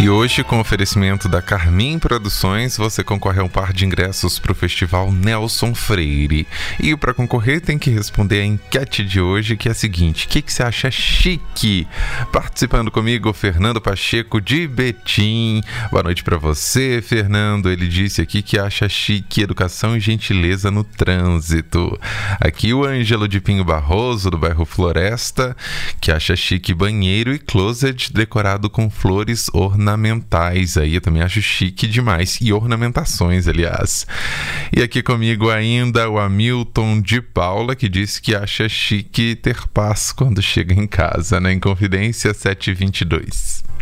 E hoje, com oferecimento da Carmim Produções, você concorre a um par de ingressos para o Festival Nelson Freire. E para concorrer tem que responder a enquete de hoje, que é a seguinte: o que você acha chique? Participando comigo, Fernando Pacheco de Betim. Boa noite para você, Fernando. Ele disse aqui que acha chique educação e gentileza no trânsito. Aqui o Ângelo de Pinho Barroso, do bairro Floresta, que acha chique banheiro e closet decorado com flores ornamentais. Aí eu também acho chique demais. E ornamentações, aliás. E aqui comigo ainda o Hamilton de Paula, que disse que acha chique ter paz quando chega em casa, né? Em Confidência 722.